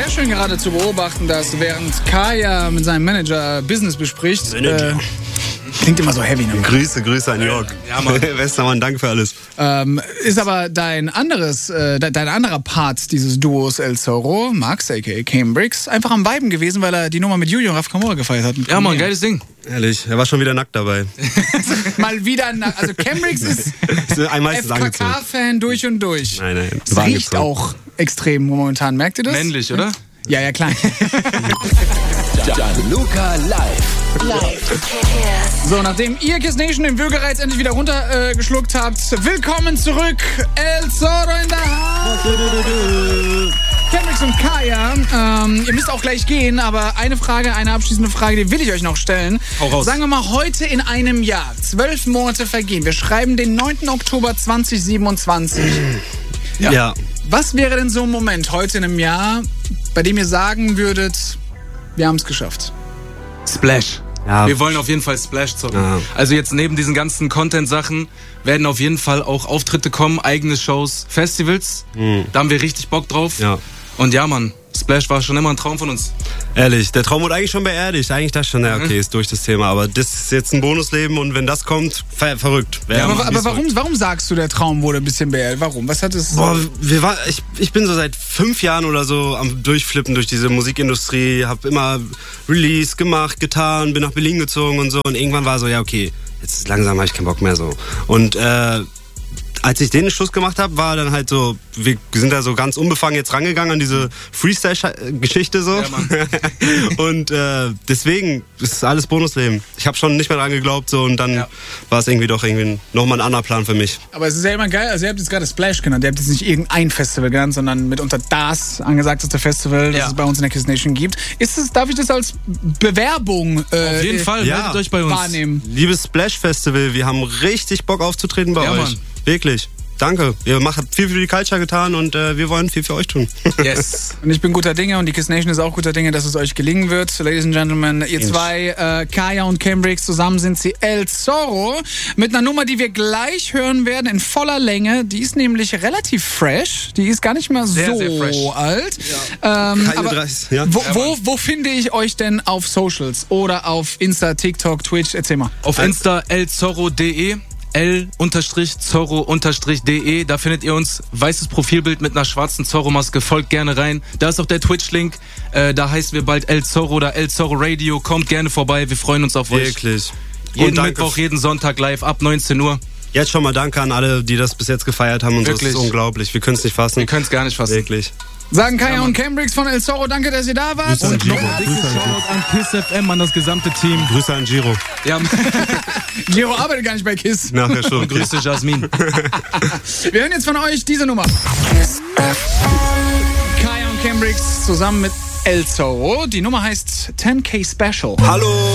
sehr schön gerade zu beobachten, dass während Kaya mit seinem Manager Business bespricht, klingt immer so heavy. Ne? Grüße an Jörg. Ja, Mann. Westermann, danke für alles. Ist aber dein anderer Part dieses Duos El Zorro, Max, a.k.a. Cambrix, einfach am Viben gewesen, weil er die Nummer mit Julio und Raf Kamora gefeiert hat. Ja, Mann, geiles Ding. Ehrlich, er war schon wieder nackt dabei. Mal wieder nackt. Also Cambrix ist FKK-Fan durch und durch. Nein. Es riecht auch extrem momentan, merkt ihr das? Männlich, oder? Ja, klar. Gianluca live. So, nachdem ihr Kiss Nation den Würgereiz endlich wieder runtergeschluckt habt, willkommen zurück, El Zorro in der Haus. Cambrix und Kaya, ihr müsst auch gleich gehen, aber eine abschließende Frage, die will ich euch noch stellen. Hau raus. Sagen wir mal, heute in einem Jahr, 12 Monate vergehen. Wir schreiben den 9. Oktober 2027. Ja. Was wäre denn so ein Moment heute in einem Jahr, bei dem ihr sagen würdet, wir haben es geschafft? Splash. Ja. Wir wollen auf jeden Fall Splash zocken. Ja. Also jetzt neben diesen ganzen Content-Sachen werden auf jeden Fall auch Auftritte kommen, eigene Shows, Festivals. Da haben wir richtig Bock drauf. Ja. Und ja, Mann, Splash war schon immer ein Traum von uns. Ehrlich, der Traum wurde eigentlich schon beerdigt. Eigentlich dachte ich schon, ja, okay, ist durch das Thema. Aber das ist jetzt ein Bonusleben und wenn das kommt, verrückt. Aber warum sagst du, der Traum wurde ein bisschen beerdigt? Warum? Was hat es... Boah, ich bin so seit 5 Jahren oder so am Durchflippen durch diese Musikindustrie, hab immer Release gemacht, getan, bin nach Berlin gezogen und so. Und irgendwann war so, ja, okay, jetzt langsam habe ich keinen Bock mehr so. Und als ich den Schluss gemacht habe, war dann halt so, wir sind da so ganz unbefangen jetzt rangegangen an diese Freestyle-Geschichte so. Ja, Mann. Und deswegen ist alles Bonusleben. Ich habe schon nicht mehr dran geglaubt so und dann war es irgendwie doch nochmal ein anderer Plan für mich. Aber es ist ja immer geil, also ihr habt jetzt gerade Splash genannt, ihr habt jetzt nicht irgendein Festival genannt, sondern mitunter das angesagteste Festival, das es bei uns in der Kiss Nation gibt. Darf ich das als Bewerbung Auf jeden Fall, meldet euch bei uns. wahrnehmen? Liebes Splash Festival, wir haben richtig Bock aufzutreten bei euch. Mann. Wirklich. Danke. Ihr habt viel für die Culture getan und wir wollen viel für euch tun. Yes. Und ich bin guter Dinge und die Kiss Nation ist auch guter Dinge, dass es euch gelingen wird. Ladies and Gentlemen, ihr zwei, Kaya und Cambrix, zusammen sind sie El Zorro mit einer Nummer, die wir gleich hören werden in voller Länge. Die ist nämlich relativ fresh. Die ist gar nicht mal sehr so fresh. alt. Keine Aber 30, ja. wo finde ich euch denn auf Socials oder auf Insta, TikTok, Twitch? Erzähl mal. Auf Insta elzorro.de. l_zorro_de, da findet ihr uns, weißes Profilbild mit einer schwarzen Zorro-Maske, folgt gerne rein. Da ist auch der Twitch-Link, da heißen wir bald El Zorro oder El Zorro Radio, kommt gerne vorbei, wir freuen uns auf euch. Wirklich. Jeden Mittwoch, jeden Sonntag live ab 19 Uhr. Jetzt schon mal danke an alle, die das bis jetzt gefeiert haben und Wirklich. so. Das ist unglaublich. Wir können es nicht fassen. Wir können es gar nicht fassen. Wirklich. Sagen Kaya und Cambrix von El Zorro, danke, dass ihr da wart. Und noch ein dickes Shoutout an Kiss FM, an das gesamte Team. Grüße an Giro. Ja, Giro arbeitet gar nicht bei Kiss. Nachher schon. und Grüße Jasmin. Wir hören jetzt von euch diese Nummer. Kaya und Cambrix zusammen mit El Zorro. Die Nummer heißt 10K Special. Hallo.